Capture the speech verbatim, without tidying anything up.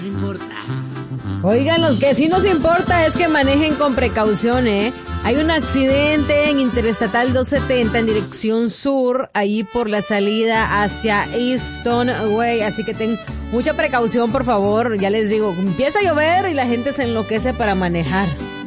No importa. Oigan, lo que sí nos importa es que manejen con precaución, ¿eh? Hay un accidente en Interestatal doscientos setenta en dirección sur, ahí por la salida hacia Easton Way, así que ten mucha precaución, por favor. Ya les digo, empieza a llover y la gente se enloquece para manejar.